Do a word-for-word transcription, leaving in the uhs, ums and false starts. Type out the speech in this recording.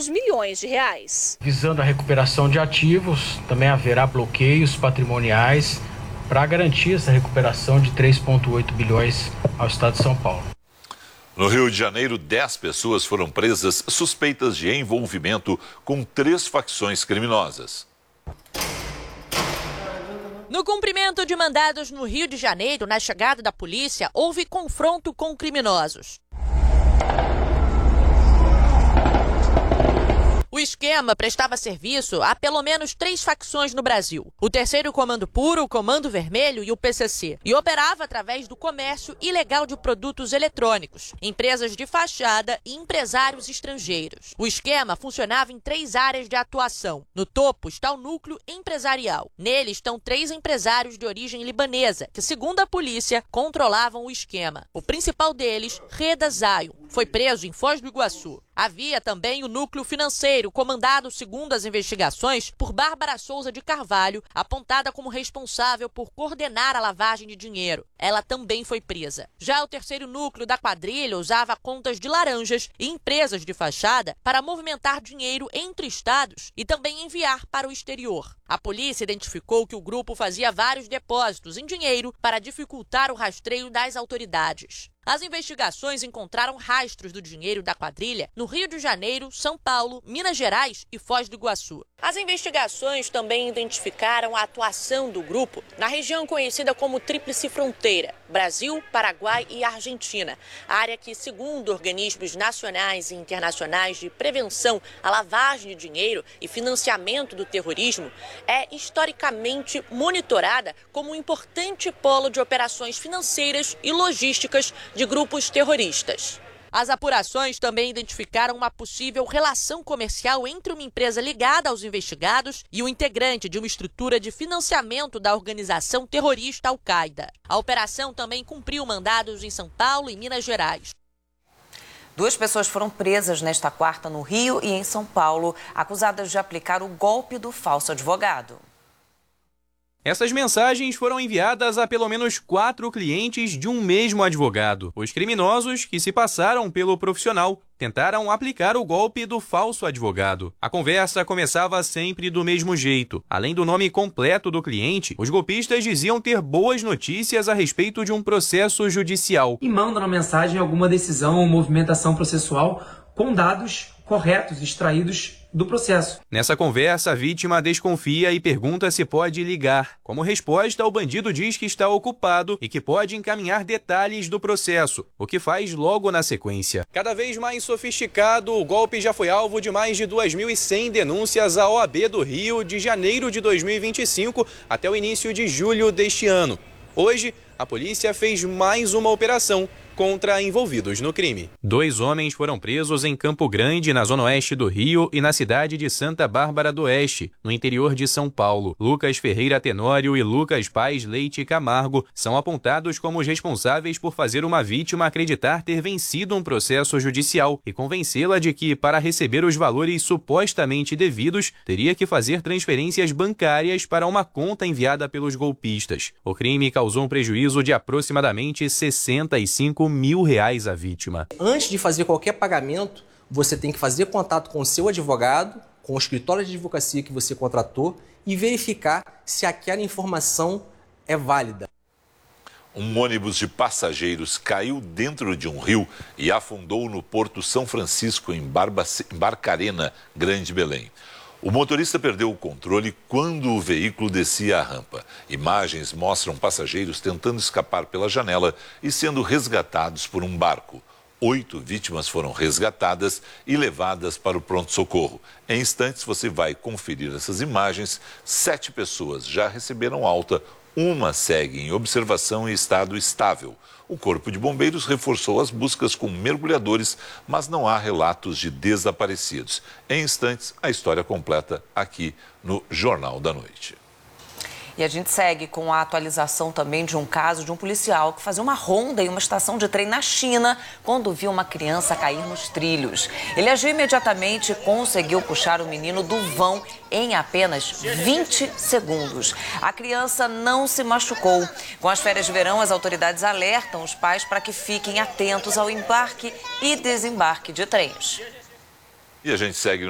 duzentos milhões de reais. Visando a recuperação de ativos, também haverá bloqueios patrimoniais para garantir essa recuperação de três vírgula oito bilhões ao Estado de São Paulo. No Rio de Janeiro, dez pessoas foram presas suspeitas de envolvimento com três facções criminosas. No cumprimento de mandados no Rio de Janeiro, na chegada da polícia, houve confronto com criminosos. O esquema prestava serviço a pelo menos três facções no Brasil: o Terceiro Comando Puro, o Comando Vermelho e o P C C, e operava através do comércio ilegal de produtos eletrônicos, empresas de fachada e empresários estrangeiros. O esquema funcionava em três áreas de atuação. No topo está o núcleo empresarial. Nele estão três empresários de origem libanesa, que, segundo a polícia, controlavam o esquema. O principal deles, Reda Zion, foi preso em Foz do Iguaçu. Havia também o núcleo financeiro, comandado, segundo as investigações, por Bárbara Souza de Carvalho, apontada como responsável por coordenar a lavagem de dinheiro. Ela também foi presa. Já o terceiro núcleo da quadrilha usava contas de laranjas e empresas de fachada para movimentar dinheiro entre estados e também enviar para o exterior. A polícia identificou que o grupo fazia vários depósitos em dinheiro para dificultar o rastreio das autoridades. As investigações encontraram rastros do dinheiro da quadrilha no Rio de Janeiro, São Paulo, Minas Gerais e Foz do Iguaçu. As investigações também identificaram a atuação do grupo na região conhecida como Tríplice Fronteira, Brasil, Paraguai e Argentina, área que, segundo organismos nacionais e internacionais de prevenção à lavagem de dinheiro e financiamento do terrorismo, é historicamente monitorada como um importante polo de operações financeiras e logísticas de grupos terroristas. As apurações também identificaram uma possível relação comercial entre uma empresa ligada aos investigados e o integrante de uma estrutura de financiamento da organização terrorista Al-Qaeda. A operação também cumpriu mandados em São Paulo e Minas Gerais. Duas pessoas foram presas nesta quarta no Rio e em São Paulo, acusadas de aplicar o golpe do falso advogado. Essas mensagens foram enviadas a pelo menos quatro clientes de um mesmo advogado. Os criminosos, que se passaram pelo profissional, tentaram aplicar o golpe do falso advogado. A conversa começava sempre do mesmo jeito. Além do nome completo do cliente, os golpistas diziam ter boas notícias a respeito de um processo judicial. E mandam na mensagem alguma decisão ou movimentação processual com dados corretos, extraídos do processo. Nessa conversa, a vítima desconfia e pergunta se pode ligar. Como resposta, o bandido diz que está ocupado e que pode encaminhar detalhes do processo, o que faz logo na sequência. Cada vez mais sofisticado, o golpe já foi alvo de mais de duas mil e cem denúncias à O A B do Rio de janeiro de dois mil e vinte e cinco até o início de julho deste ano. Hoje, a polícia fez mais uma operação contra envolvidos no crime. Dois homens foram presos em Campo Grande, na zona oeste do Rio, e na cidade de Santa Bárbara do Oeste, no interior de São Paulo. Lucas Ferreira Tenório e Lucas Paz Leite Camargo são apontados como os responsáveis por fazer uma vítima acreditar ter vencido um processo judicial e convencê-la de que, para receber os valores supostamente devidos, teria que fazer transferências bancárias para uma conta enviada pelos golpistas. O crime causou um prejuízo de aproximadamente sessenta e cinco mil reais à vítima. Antes de fazer qualquer pagamento, você tem que fazer contato com o seu advogado, com o escritório de advocacia que você contratou e verificar se aquela informação é válida. Um ônibus de passageiros caiu dentro de um rio e afundou no Porto São Francisco, em Barbac... Barcarena, Grande Belém. O motorista perdeu o controle quando o veículo descia a rampa. Imagens mostram passageiros tentando escapar pela janela e sendo resgatados por um barco. Oito vítimas foram resgatadas e levadas para o pronto-socorro. Em instantes você vai conferir essas imagens. Sete pessoas já receberam alta, uma segue em observação em estado estável. O Corpo de Bombeiros reforçou as buscas com mergulhadores, mas não há relatos de desaparecidos. Em instantes, a história completa aqui no Jornal da Noite. E a gente segue com a atualização também de um caso de um policial que fazia uma ronda em uma estação de trem na China quando viu uma criança cair nos trilhos. Ele agiu imediatamente e conseguiu puxar o menino do vão em apenas vinte segundos. A criança não se machucou. Com as férias de verão, as autoridades alertam os pais para que fiquem atentos ao embarque e desembarque de trens. E a gente segue